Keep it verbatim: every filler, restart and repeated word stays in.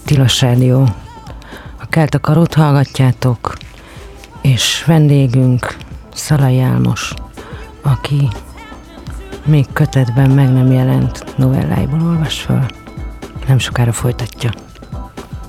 Tilos Rádió. A Kelt a Karót hallgatjátok, és vendégünk Szalai Álmos, aki még kötetben meg nem jelent novelláiból olvas föl. Nem sokára folytatja.